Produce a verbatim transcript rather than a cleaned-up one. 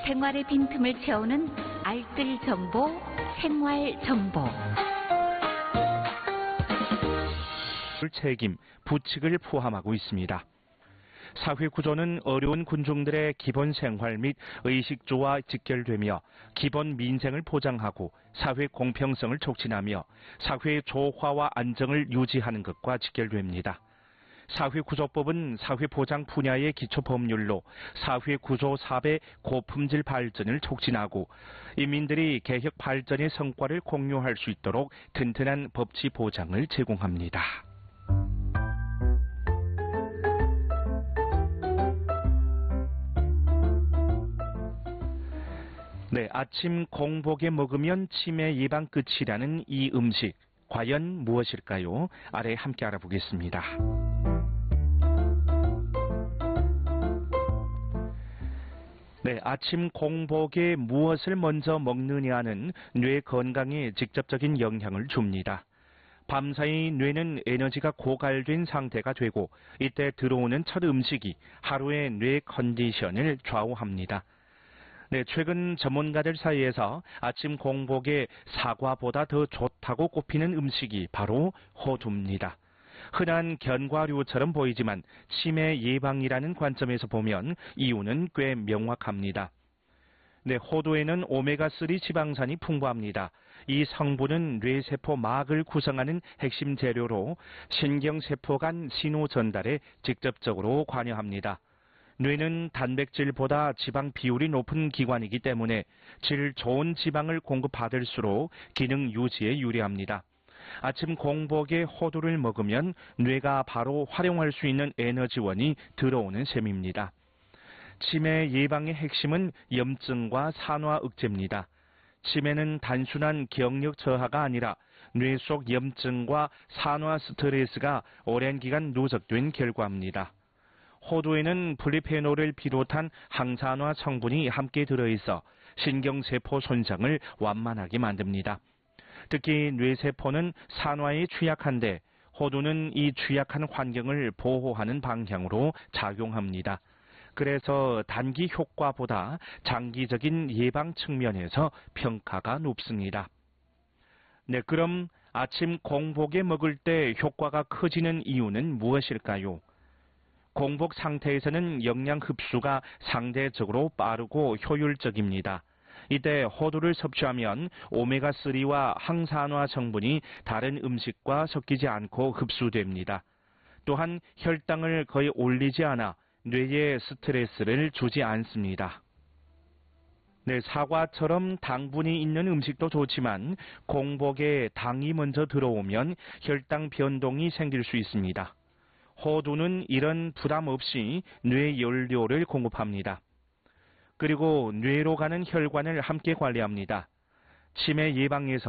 생활의 빈틈을 채우는 알뜰 정보, 생활 정보. 책임, 부칙을 포함하고 있습니다. 사회 구조는 어려운 군중들의 기본 생활 및 의식주와 직결되며 기본 민생을 보장하고 사회 공평성을 촉진하며 사회 조화와 안정을 유지하는 것과 직결됩니다. 사회구조법은 사회보장 분야의 기초법률로 사회구조 사업의 고품질 발전을 촉진하고 인민들이 개혁 발전의 성과를 공유할 수 있도록 튼튼한 법치 보장을 제공합니다. 네, 아침 공복에 먹으면 치매 예방 끝이라는 이 음식, 과연 무엇일까요? 아래 함께 알아보겠습니다. 네, 아침 공복에 무엇을 먼저 먹느냐는 뇌 건강에 직접적인 영향을 줍니다. 밤사이 뇌는 에너지가 고갈된 상태가 되고 이때 들어오는 첫 음식이 하루의 뇌 컨디션을 좌우합니다. 네, 최근 전문가들 사이에서 아침 공복에 사과보다 더 좋다고 꼽히는 음식이 바로 호두입니다. 흔한 견과류처럼 보이지만 치매 예방이라는 관점에서 보면 이유는 꽤 명확합니다. 네, 호두에는 오메가삼 지방산이 풍부합니다. 이 성분은 뇌세포 막을 구성하는 핵심 재료로 신경세포 간 신호 전달에 직접적으로 관여합니다. 뇌는 단백질보다 지방 비율이 높은 기관이기 때문에 질 좋은 지방을 공급받을수록 기능 유지에 유리합니다. 아침 공복에 호두를 먹으면 뇌가 바로 활용할 수 있는 에너지원이 들어오는 셈입니다. 치매 예방의 핵심은 염증과 산화 억제입니다. 치매는 단순한 기억력 저하가 아니라 뇌 속 염증과 산화 스트레스가 오랜 기간 누적된 결과입니다. 호두에는 플리페놀을 비롯한 항산화 성분이 함께 들어있어 신경세포 손상을 완만하게 만듭니다. 특히 뇌세포는 산화에 취약한데 호두는 이 취약한 환경을 보호하는 방향으로 작용합니다. 그래서 단기 효과보다 장기적인 예방 측면에서 평가가 높습니다. 네, 그럼 아침 공복에 먹을 때 효과가 커지는 이유는 무엇일까요? 공복 상태에서는 영양 흡수가 상대적으로 빠르고 효율적입니다. 이때 호두를 섭취하면 오메가삼과 항산화 성분이 다른 음식과 섞이지 않고 흡수됩니다. 또한 혈당을 거의 올리지 않아 뇌에 스트레스를 주지 않습니다. 네, 사과처럼 당분이 있는 음식도 좋지만 공복에 당이 먼저 들어오면 혈당 변동이 생길 수 있습니다. 호두는 이런 부담 없이 뇌 연료를 공급합니다. 그리고 뇌로 가는 혈관을 함께 관리합니다. 치매 예방에서